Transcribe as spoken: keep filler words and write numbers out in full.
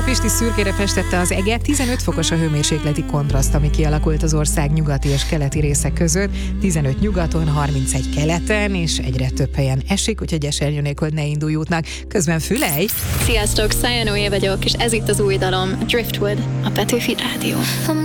Pisti szürkére festette az eget, tizenöt fokos a hőmérsékleti kontraszt, ami kialakult az ország nyugati és keleti részek között, tizenöt nyugaton, harmincegy keleten, és egyre több helyen esik, úgyhogy esernyő nélkül ne indulj útnak. Közben fülej! Sziasztok, Szája Noé vagyok, és ez itt az új dalom, Driftwood, a Petőfi Rádió.